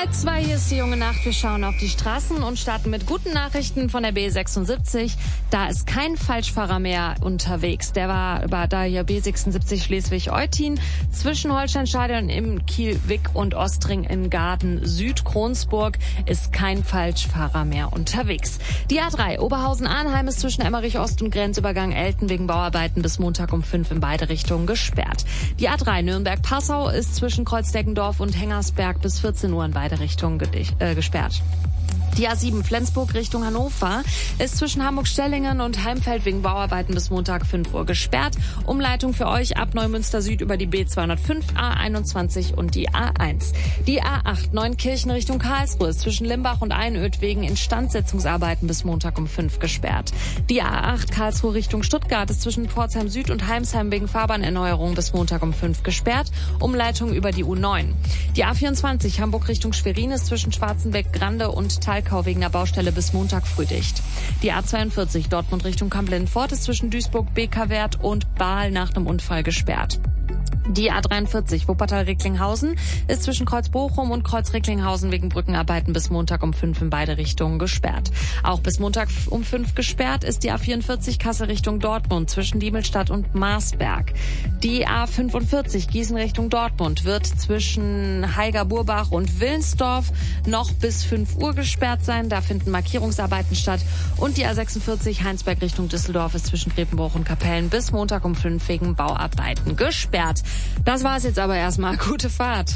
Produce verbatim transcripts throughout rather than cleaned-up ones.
Halb zwei, hier ist die junge Nacht. Wir schauen auf die Straßen und starten mit guten Nachrichten von der B sechsundsiebzig. Da ist kein Falschfahrer mehr unterwegs. Der war über da hier B sechsundsiebzig Schleswig-Eutin zwischen Holsteinstadion im Kiel-Wick und Ostring in Garden Süd-Kronsburg ist kein Falschfahrer mehr unterwegs. Die A drei Oberhausen-Arnheim ist zwischen Emmerich-Ost und Grenzübergang Elten wegen Bauarbeiten bis Montag um fünf in beide Richtungen gesperrt. Die A drei Nürnberg-Passau ist zwischen Kreuzdeckendorf und Hengersberg bis vierzehn Uhr in beide Richtungen äh, gesperrt. Die A sieben Flensburg Richtung Hannover ist zwischen Hamburg-Stellingen und Heimfeld wegen Bauarbeiten bis Montag fünf Uhr gesperrt. Umleitung für euch ab Neumünster Süd über die B zweihundertfünf, A einundzwanzig und die A eins. Die A acht Neunkirchen Richtung Karlsruhe ist zwischen Limbach und Einöd wegen Instandsetzungsarbeiten bis Montag um fünf gesperrt. Die A acht Karlsruhe Richtung Stuttgart ist zwischen Pforzheim Süd und Heimsheim wegen Fahrbahnerneuerung bis Montag um fünf gesperrt. Umleitung über die U neun. Die A vierundzwanzig Hamburg Richtung Schwerin ist zwischen Schwarzenbeck, Grande und Tal wegen der Baustelle bis Montag früh dicht. Die A zweiundvierzig Dortmund Richtung Kamp-Lennart ist zwischen Duisburg, Bekerwert und Baal nach einem Unfall gesperrt. Die A dreiundvierzig Wuppertal-Recklinghausen ist zwischen Kreuz-Bochum und Kreuz-Recklinghausen wegen Brückenarbeiten bis Montag um fünf in beide Richtungen gesperrt. Auch bis Montag um fünf gesperrt ist die A vierundvierzig Kassel Richtung Dortmund zwischen Diemelstadt und Marsberg. Die A fünfundvierzig Gießen Richtung Dortmund wird zwischen Heiger-Burbach und Willensdorf noch bis fünf Uhr gesperrt sein. Da finden Markierungsarbeiten statt. Und die A sechsundvierzig Heinsberg Richtung Düsseldorf ist zwischen Grevenbruch und Kapellen bis Montag um fünf wegen Bauarbeiten gesperrt. Das war's jetzt aber erstmal. Gute Fahrt.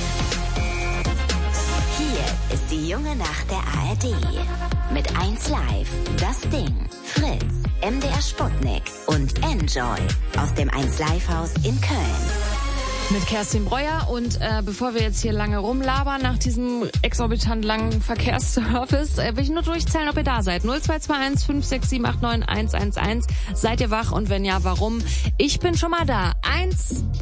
Hier ist die junge Nacht der A R D. Mit eins Live, das Ding, Fritz, M D R Sputnik und Enjoy aus dem eins Live Haus in Köln. Mit Kerstin Breuer und äh, bevor wir jetzt hier lange rumlabern nach diesem exorbitant langen Verkehrsservice, äh, will ich nur durchzählen, ob ihr da seid. null zwei zwei eins fünf sechs sieben acht neun eins eins eins. Seid ihr wach und wenn ja, warum? Ich bin schon mal da. Eins,